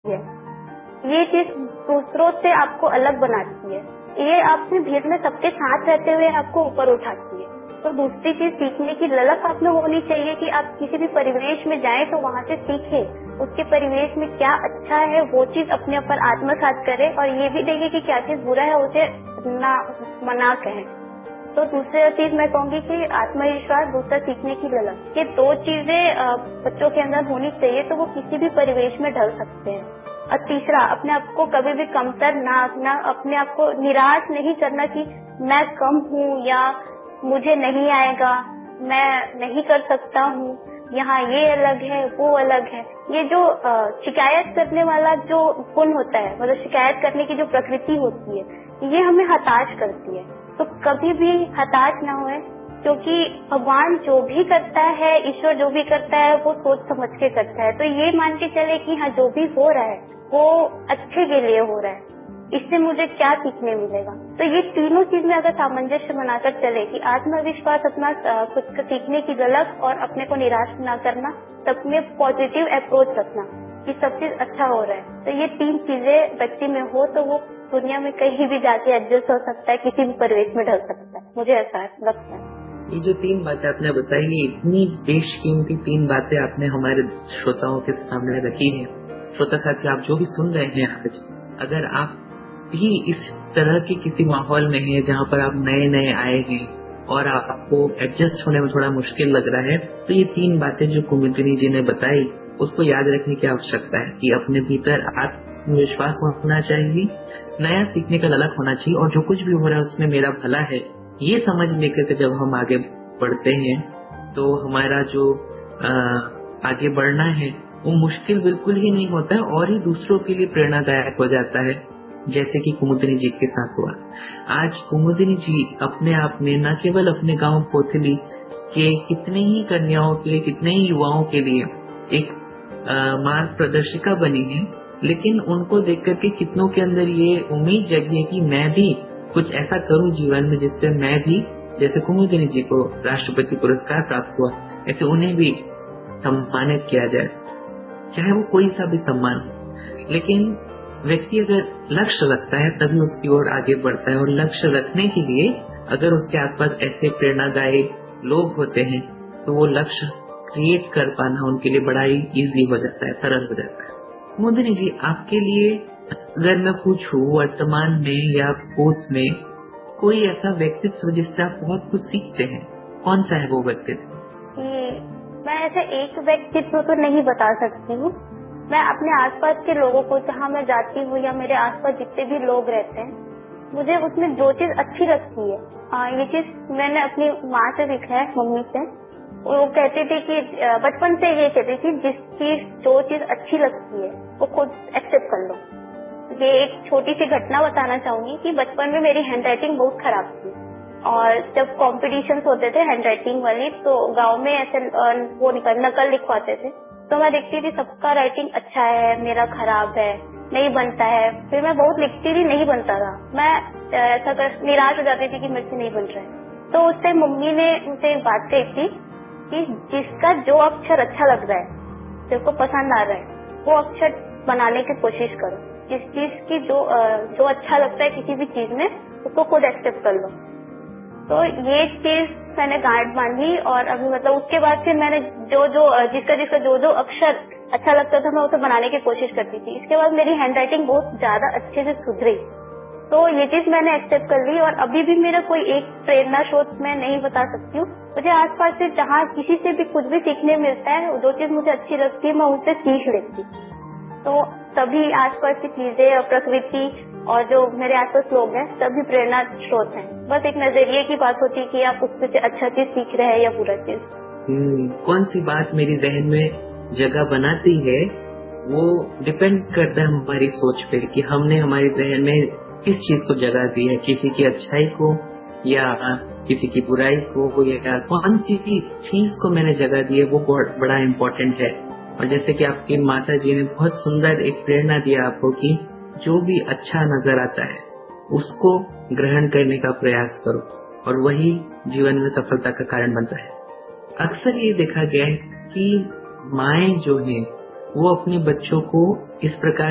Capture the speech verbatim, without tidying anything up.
है। ये चीज दूसरों से आपको अलग बनाती है। ये आपकी भीड़ में सबके साथ रहते हुए आपको ऊपर उठाती है। तो दूसरी चीज सीखने की ललक आप में होनी चाहिए कि आप किसी भी परिवेश में जाएं तो वहाँ से सीखें, उसके परिवेश में क्या अच्छा है वो चीज अपने ऊपर आत्मसात करें और ये भी देखें कि क्या चीज बुरा है उसे ना मना कहें। तो दूसरी चीज मैं कहूंगी कि आत्मविश्वास, दूसरा सीखने की ललक, ये दो चीजें बच्चों के अंदर होनी चाहिए तो वो किसी भी परिवेश में ढल सकते हैं। और तीसरा, अपने आप को कभी भी कमतर ना आंकना, अपने आप को निराश नहीं करना कि मैं कम हूँ या मुझे नहीं आएगा, मैं नहीं कर सकता हूँ, यहाँ ये अलग है वो अलग है। ये जो शिकायत करने वाला जो गुण होता है, मतलब शिकायत करने की जो प्रकृति होती है, ये हमें हताश करती है। तो कभी भी हताश ना होए, क्योंकि भगवान जो भी करता है, ईश्वर जो भी करता है वो सोच समझ के करता है। तो ये मान के चले कि हाँ जो भी हो रहा है वो अच्छे के लिए हो रहा है, इससे मुझे क्या सीखने मिलेगा। तो ये तीनों चीज में अगर सामंजस्य बनाकर चले कि आत्मविश्वास, अपना खुद को सीखने की झलक और अपने को निराश न करना, सब में पॉजिटिव अप्रोच रखना कि सब चीज अच्छा हो रहा है, तो ये तीन चीजें व्यक्ति में हो तो वो दुनिया में कहीं भी जाके एडजस्ट हो सकता है, किसी भी परिवेश में ढल सकता है। मुझे ऐसा लगता है। ये जो तीन बातें आपने बताई, ये इतनी बेशकीमती तीन बातें आपने हमारे श्रोताओं के सामने रखी है। श्रोता साथी, आप जो भी सुन रहे हैं आज, अगर आप भी इस तरह के किसी माहौल में हैं जहाँ पर आप नए नए आए हैं और आपको एडजस्ट होने में थोड़ा मुश्किल लग रहा है, तो ये तीन बातें जो कुमुदिनी जी ने बताई उसको याद रखने की आवश्यकता है कि अपने भीतर आत्मविश्वास होना चाहिए, नया सीखने का ललक होना चाहिए और जो कुछ भी हो रहा है उसमें मेरा भला है, ये समझ लेकर के जब हम आगे बढ़ते हैं तो हमारा जो आ, आगे बढ़ना है वो मुश्किल बिल्कुल ही नहीं होता है और ही दूसरों के लिए प्रेरणादायक हो जाता है, जैसे कि कुमुदिनी जी के साथ हुआ। आज कुमुदिनी जी अपने आप में न केवल अपने गांव पोथली के कितने ही कन्याओं के लिए, कितने ही युवाओं के लिए एक मार्ग प्रदर्शिका बनी है, लेकिन उनको देख करके कितनों के अंदर ये उम्मीद जगी है कि मैं भी कुछ ऐसा करूं जीवन में जिससे मैं भी, जैसे कुमुदिनी जी को राष्ट्रपति पुरस्कार प्राप्त हुआ, ऐसे उन्हें भी सम्मानित किया जाए, चाहे वो कोई सा भी सम्मान। लेकिन व्यक्ति अगर लक्ष्य रखता है तभी उसकी ओर आगे बढ़ता है, और लक्ष्य रखने के लिए अगर उसके आसपास ऐसे प्रेरणादायी लोग होते हैं तो वो लक्ष्य क्रिएट कर पाना उनके लिए बड़ा ही इजी हो जाता है, सरल हो जाता है। कुमुदिनी जी, आपके लिए अगर मैं पूछूं वर्तमान में या भूत में कोई ऐसा व्यक्तित्व जिससे आप बहुत कुछ सीखते हैं, कौन सा है वो व्यक्तित्व? मैं ऐसे एक व्यक्तित्व तो नहीं बता सकती हूँ। मैं अपने आसपास के लोगों को, जहाँ मैं जाती हूँ या मेरे आसपास जितने भी लोग रहते हैं, मुझे उसमें जो चीज अच्छी लगती है, आ, ये चीज मैंने अपनी माँ से सीखा है, मम्मी से। वो कहती थी कि बचपन से ये कहती थी जिस चीज जो चीज अच्छी लगती है वो खुद एक्सेप्ट कर लो। ये एक छोटी सी घटना बताना चाहूंगी कि बचपन में मेरी हैंडराइटिंग बहुत खराब थी और जब कॉम्पिटिशन्स होते थे हैंडराइटिंग वाली, तो गांव में ऐसे वो नकल लिखवाते थे, तो मैं देखती थी सबका राइटिंग अच्छा है, मेरा खराब है, नहीं बनता है। फिर मैं बहुत लिखती थी, नहीं बनता था। मैं ऐसा कर निराश हो जाती थी कि मेरे से नहीं बन रहा है। तो उससे मम्मी ने मुझे एक बात कही थी कि जिसका जो अक्षर अच्छा लग रहा है, जिसको पसंद आ रहा है, वो अक्षर बनाने की कोशिश करो। जिस चीज की जो जो अच्छा लगता है किसी भी चीज में, उसको खुद एक्सेप्ट कर लो। तो ये चीज मैंने गांठ बांधी और अभी मतलब उसके बाद फिर मैंने जो जो जिसका जिसका जो जो अक्षर अच्छा लगता था मैं उसे बनाने की कोशिश करती थी। इसके बाद मेरी हैंडराइटिंग बहुत ज्यादा अच्छे से सुधरी। तो ये चीज मैंने एक्सेप्ट कर ली और अभी भी मेरा कोई एक प्रेरणा स्रोत मैं नहीं बता सकती हूँ। मुझे आसपास से जहाँ किसी से भी कुछ भी सीखने मिलता है, जो चीज मुझे अच्छी लगती है मैं उससे सीख लेती। तो सभी आसपास की चीजें और प्रकृति और जो मेरे आसपास लोग हैं सभी प्रेरणा स्रोत हैं। बस एक नजरिए की बात होती है कि आप उससे से अच्छा चीज सीख रहे हैं या बुरा चीज। हम्म, कौन सी बात मेरी जहन में जगह बनाती है वो डिपेंड करता है हमारी सोच पे कि हमने हमारी जहन में किस चीज को जगह दी है, किसी की अच्छाई को या किसी की बुराई को, या कौन सी चीज को मैंने जगह दी है, वो बहुत बड़ा इम्पोर्टेंट है। और जैसे कि आपकी माता जी ने बहुत सुंदर एक प्रेरणा दिया आपको कि जो भी अच्छा नजर आता है उसको ग्रहण करने का प्रयास करो और वही जीवन में सफलता का कारण बनता है। अक्सर ये देखा गया है कि माएं जो हैं वो अपने बच्चों को इस प्रकार